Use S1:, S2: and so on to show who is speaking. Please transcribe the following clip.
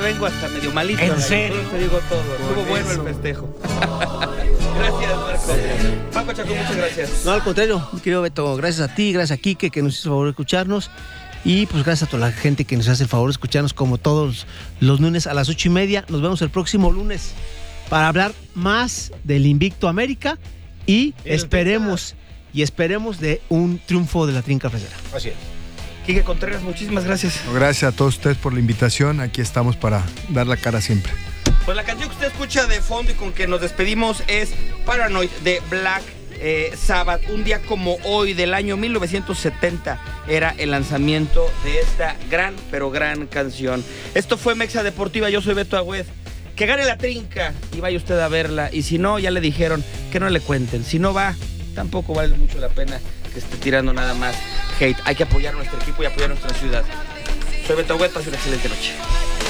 S1: Vengo hasta medio malito.
S2: ¿En serio?
S1: Te digo todo. Estuvo bueno el festejo. Gracias, Marco. Paco Chacón, muchas gracias.
S3: No, al contrario, mi querido Beto, gracias a ti, gracias a Quique que nos hizo el favor de escucharnos. Y pues gracias a toda la gente que nos hace el favor de escucharnos como todos los lunes a las 8:30. Nos vemos el próximo lunes para hablar más del Invicto América y esperemos de un triunfo de la Trinca Fresera.
S1: Así es. Quique Contreras, muchísimas gracias.
S4: Gracias a todos ustedes por la invitación. Aquí estamos para dar la cara siempre.
S1: Pues la canción que usted escucha de fondo y con que nos despedimos es Paranoid de Black Sabbath. Un día como hoy del año 1970 era el lanzamiento de esta gran, pero gran canción. Esto fue Mexa Deportiva, yo soy Beto Agüed. Que gane la Trinca y vaya usted a verla. Y si no, ya le dijeron que no le cuenten. Si no va, tampoco vale mucho la pena que esté tirando nada más hate. Hay que apoyar a nuestro equipo y apoyar a nuestra ciudad. Soy Beto Agüed, pase una excelente noche.